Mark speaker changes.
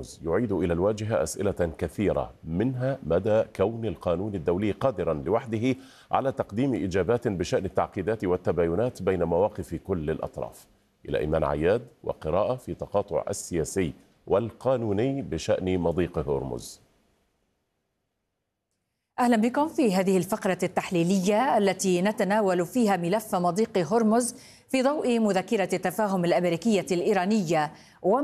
Speaker 1: هرمز يعيد إلى الواجهة أسئلة كثيرة، منها مدى كون القانون الدولي قادرا لوحده على تقديم إجابات بشأن التعقيدات والتباينات بين مواقف كل الأطراف. إلى إيمان عياد وقراءة في تقاطع السياسي والقانوني بشأن مضيق هرمز.
Speaker 2: أهلا بكم في هذه الفقرة التحليلية التي نتناول فيها ملف مضيق هرمز في ضوء مذكرة التفاهم الأمريكية الإيرانية